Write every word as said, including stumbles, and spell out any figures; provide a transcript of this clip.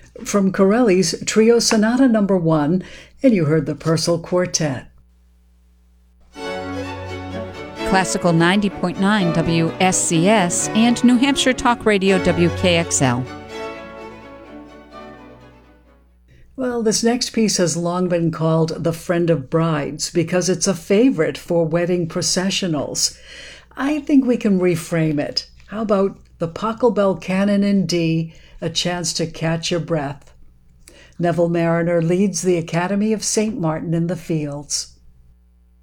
from Corelli's Trio Sonata Number One, and you heard the Purcell Quartet. Classical ninety point nine W S C S and New Hampshire Talk Radio W K X L. Well, this next piece has long been called The Friend of Brides because it's a favorite for wedding processionals. I think we can reframe it. How about the Pachelbel Canon in D, A Chance to Catch Your Breath? Neville Marriner leads the Academy of Saint Martin in the Fields.